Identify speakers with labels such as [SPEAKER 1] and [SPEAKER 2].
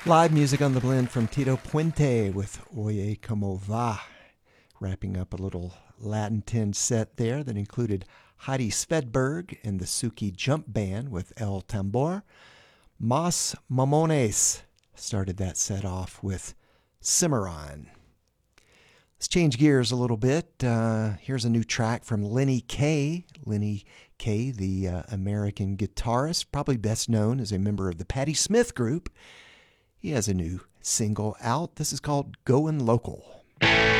[SPEAKER 1] Live music on the blend from Tito Puente with Oye Como Va. Wrapping up a little Latin 10 set there that included Heidi Svedberg and the Suki Jump Band with El Tambor. Mas Mamones started that set off with Cimarron. Let's change gears a little bit. Here's a new track from Lenny Kaye. Lenny Kaye, the American guitarist, probably best known as a member of the Patti Smith Group. He has a new single out. This is called Goin' Local.